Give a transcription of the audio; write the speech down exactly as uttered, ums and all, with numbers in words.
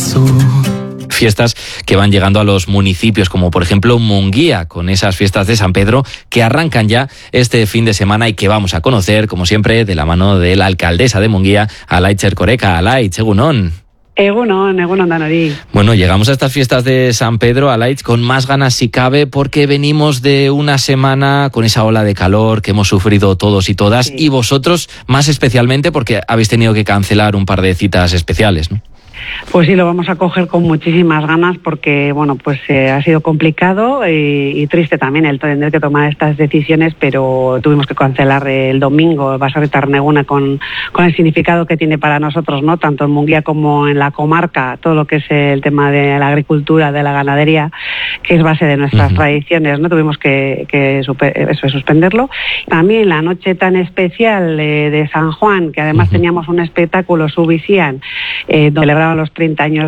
Fiestas que van llegando a los municipios, como por ejemplo Munguía, con esas fiestas de San Pedro que arrancan ya este fin de semana y que vamos a conocer, como siempre, de la mano de la alcaldesa de Munguía, Alaitz Erkoreka. Alaitz, egunon. Egunon, egunon danori. Bueno, llegamos a estas fiestas de San Pedro, Alaitz, con más ganas si cabe, porque venimos de una semana con esa ola de calor que hemos sufrido todos y todas, sí. Y vosotros más especialmente porque habéis tenido que cancelar un par de citas especiales, ¿no? Pues sí, lo vamos a coger con muchísimas ganas porque, bueno, pues eh, ha sido complicado y, y triste también el tener que tomar estas decisiones, pero tuvimos que cancelar el domingo Baserri Tarneguna con, con el significado que tiene para nosotros, ¿no? Tanto en Munguía como en la comarca, todo lo que es el tema de la agricultura, de la ganadería, que es base de nuestras uh-huh. tradiciones, ¿no? Tuvimos que, que super, eso, suspenderlo. También la noche tan especial eh, de San Juan, que además uh-huh. teníamos un espectáculo Subisian, eh, donde celebraban los treinta años